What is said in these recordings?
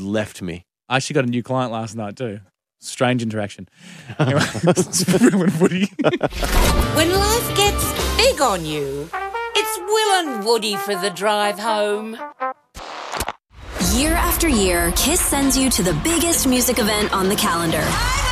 left me. I actually got a new client last night too. Strange interaction. Anyway, it's Will and Woody. When life gets big on you, it's Will and Woody for the drive home. Year after year, Kiss sends you to the biggest music event on the calendar.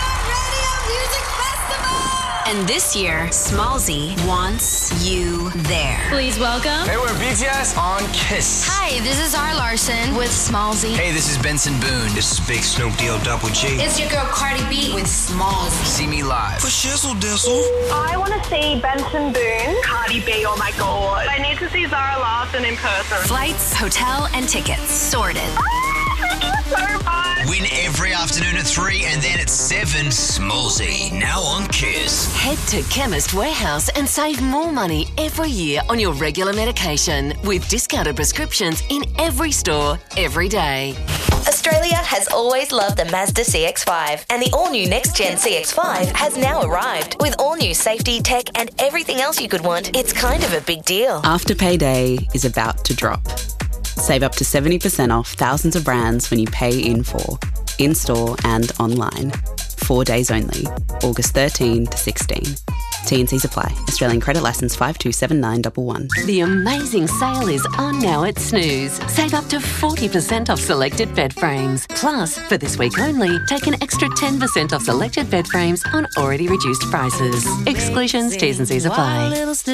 And this year, Smallzy wants you there. Please welcome. Hey, we're BTS on Kiss. Hi, this is R. Larson with Smallzy. Hey, this is Benson Boone. This is Big Snoop Deal Double G. It's your girl Cardi B with Smallzy. See me live. For Shizzle Dizzle. I want to see Benson Boone. Cardi B, oh my God. I need to see Zara Larsson in person. Flights, hotel, and tickets sorted. Thank you so much. Win every afternoon at 3 and then at 7. Smallzy. Now on Kiss. Head to Chemist Warehouse and save more money every year on your regular medication with discounted prescriptions in every store, every day. Australia has always loved the Mazda CX-5, and the all-new next-gen CX-5 has now arrived. With all-new safety, tech, and everything else you could want, it's kind of a big deal. Afterpay Day is about to drop. Save up to 70% off thousands of brands when you pay in full, in-store and online. 4 days only, August 13 to 16. T&Cs apply. Australian credit licence 527911. The amazing sale is on now at Snooze. Save up to 40% off selected bed frames. Plus, for this week only, take an extra 10% off selected bed frames on already reduced prices. Exclusions, T&Cs apply.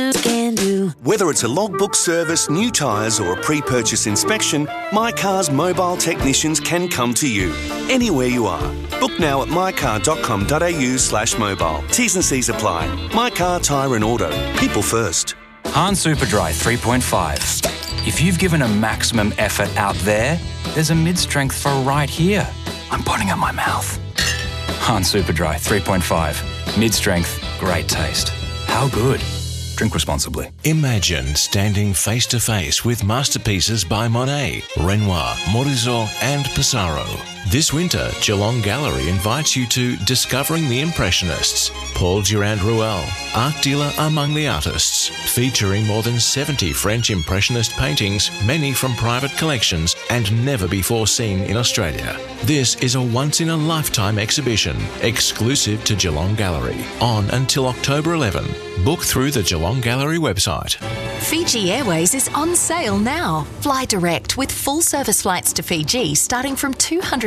Whether it's a logbook service, new tyres or a pre-purchase inspection, My Car's mobile technicians can come to you, anywhere you are. Book now at mycar.com.au/mobile. T&Cs apply. My Car, Tyre and Auto. People first. Han Superdry 3.5. If you've given a maximum effort out there, there's a mid-strength for right here. I'm putting at my mouth. Han Superdry 3.5. Mid-strength, great taste. How good? Drink responsibly. Imagine standing face to face with masterpieces by Monet, Renoir, Morizot and Pissarro. This winter, Geelong Gallery invites you to Discovering the Impressionists, Paul Durand-Ruel, art dealer among the artists, featuring more than 70 French Impressionist paintings, many from private collections and never before seen in Australia. This is a once-in-a-lifetime exhibition, exclusive to Geelong Gallery, on until October 11. Book through the Geelong Gallery website. Fiji Airways is on sale now. Fly direct with full service flights to Fiji starting from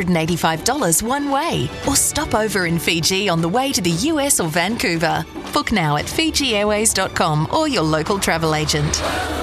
$285 one way. Or stop over in Fiji on the way to the US or Vancouver. Book now at FijiAirways.com or your local travel agent.